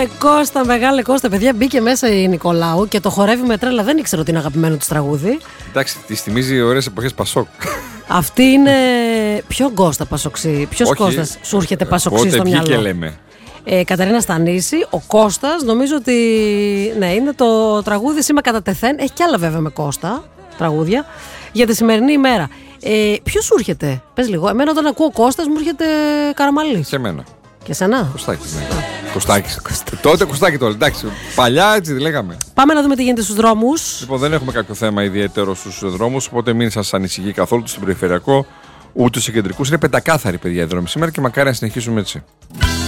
Μεγάλε Κώστα, παιδιά, μπήκε μέσα η Νικολάου και το χορεύει με τρέλα. Δεν ήξερα ότι είναι αγαπημένο της τραγούδι. Εντάξει, τη θυμίζει ωραίες εποχές Πασόκ. Αυτή είναι. Ποιο Κώστα Πασοξή, ποιος Κώστας σου έρχεται Πασοξή στο μυαλό? Και λέμε. Καταρίνα Στανίση, ο Κώστας, νομίζω ότι ναι, είναι το τραγούδι Σήμα κατά τεθέν. Έχει κι άλλα βέβαια με Κώστα τραγούδια για τη σημερινή ημέρα. Ποιος σου έρχεται, πες λίγο? Εμένα όταν ακούω Κώστας μου έρχεται Καραμαλής. Και εμένα. Και σένα? Κωστάκης, ναι. Κωστάκης. Τότε Κωστάκη τώρα, εντάξει. Παλιά έτσι λέγαμε. Πάμε να δούμε τι γίνεται στους δρόμους. Λοιπόν, δεν έχουμε κάποιο θέμα ιδιαίτερο στους δρόμους, οπότε μην σας ανησυχεί καθόλου στον περιφερειακό ούτε στους κεντρικούς. Είναι πεντακάθαρη, παιδιά, οι δρόμοι σήμερα και μακάρι να συνεχίσουμε έτσι.